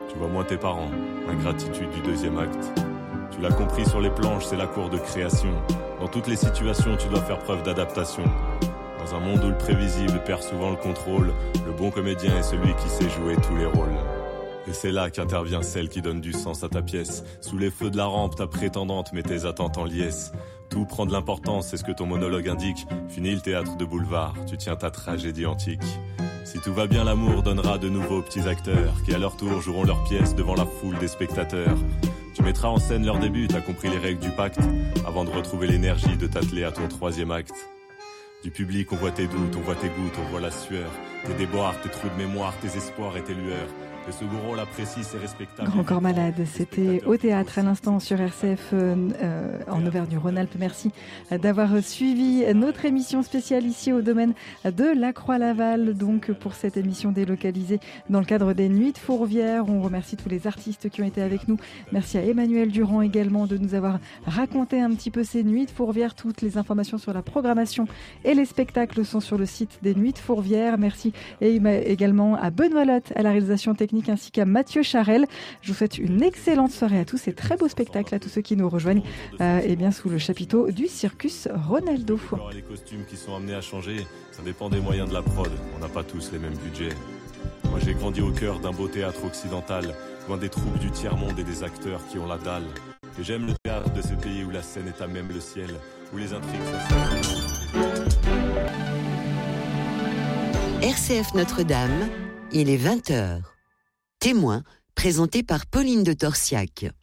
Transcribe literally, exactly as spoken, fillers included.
Tu vois moins tes parents, ingratitude du deuxième acte. Tu l'as compris sur les planches, c'est la cour de création. Dans toutes les situations, tu dois faire preuve d'adaptation. Dans un monde où le prévisible perd souvent le contrôle, le bon comédien est celui qui sait jouer tous les rôles. Et c'est là qu'intervient celle qui donne du sens à ta pièce. Sous les feux de la rampe, ta prétendante met tes attentes en liesse. Tout prend de l'importance, c'est ce que ton monologue indique. Fini le théâtre de boulevard, tu tiens ta tragédie antique. Si tout va bien, l'amour donnera de nouveaux petits acteurs qui à leur tour joueront leur pièce devant la foule des spectateurs. Tu mettras en scène leur début, t'as compris les règles du pacte, avant de retrouver l'énergie de t'atteler à ton troisième acte. Du public, on voit tes doutes, on voit tes gouttes, on voit la sueur, tes déboires, tes trous de mémoire, tes espoirs et tes lueurs. Le second rôle apprécie, c'est respectable. Grand Corps Malade, c'était au théâtre à l'instant sur R C F euh, en Auvergne-Rhône-Alpes. Merci d'avoir suivi notre émission spéciale ici au domaine de la Croix-Laval. Donc pour cette émission délocalisée dans le cadre des Nuits de Fourvière, on remercie tous les artistes qui ont été avec nous. Merci à Emmanuel Durand également de nous avoir raconté un petit peu ces Nuits de Fourvière. Toutes les informations sur la programmation et les spectacles sont sur le site des Nuits de Fourvière. Merci également à Benoît Lotte à la réalisation technique, ainsi qu'à Mathieu Charel. Je vous souhaite une excellente soirée à tous et très beau spectacle à tous ceux qui nous rejoignent euh, et bien sous le chapiteau du Circus Ronaldo. Les costumes qui sont amenés à changer, ça dépend des moyens de la prod. On n'a pas tous les mêmes budgets. Moi j'ai grandi au cœur d'un beau théâtre occidental, loin des troupes du tiers-monde et des acteurs qui ont la dalle. Et j'aime le théâtre de ces pays où la scène est à même le ciel, où les intrigues sont... R C F Notre-Dame, il est vingt heures. Témoin, présenté par Pauline de Torsiac.